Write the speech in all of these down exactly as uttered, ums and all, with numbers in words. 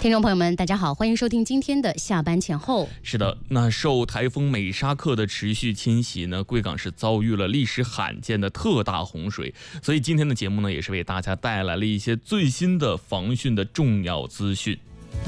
听众朋友们，大家好，欢迎收听今天的下班前后。 是的，那受台风美沙克的持续侵袭呢，贵港是遭遇了历史罕见的特大洪水，所以今天的节目呢，也是为大家带来了一些最新的防汛的重要资讯。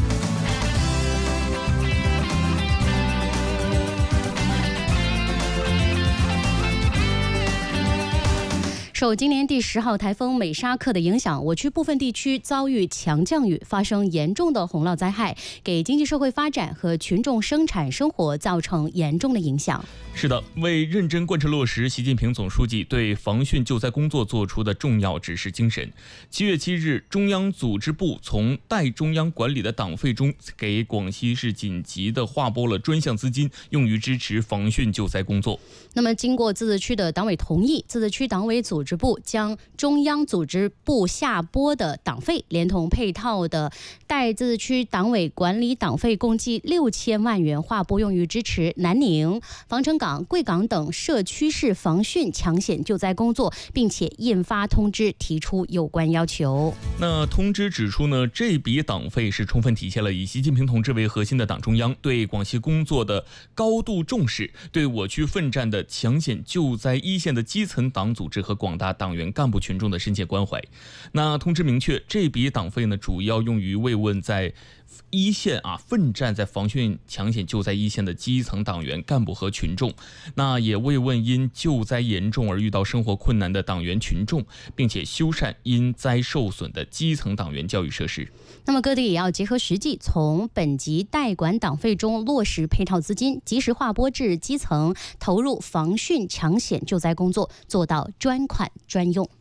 受今年第十号台风美沙克的影响，我区部分地区遭遇强降雨，发生严重的洪涝灾害，给经济社会发展和群众生产生活造成严重的影响。 是的，为认真贯彻落实习近平总书记对防汛救灾工作作出的重要指示精神，七月七日，中央组织部从代中央管理的党费中给广西市紧急的划拨了专项资金，用于支持防汛救灾工作。 那么，经过自治区的党委同意，自治区党委组织部将中央组织部下拨的党费，连同配套的代自治区党委管理党费，共计六千万元划拨，用于支持南宁、防城港、贵港等社区市防汛抢险救灾工作，并且印发通知提出有关要求。 那通知指出呢，这笔党费是充分体现了以习近平同志为核心的党中央对广西工作的高度重视，对我区奋战的抢险救灾一线的基层党组织和广大党员干部群众的深切关怀。那通知明确，这笔党费呢，主要用于慰问在一线啊奋战在防汛抢险救灾一线的基层党员干部和群众，那也慰问因救灾严重而遇到生活困难的党员群众，并且修缮因灾受损的基层党员教育设施。 那么各地也要结合实际，从本级代管党费中落实配套资金，及时划拨至基层，投入防汛抢险救灾工作，做到专款专用。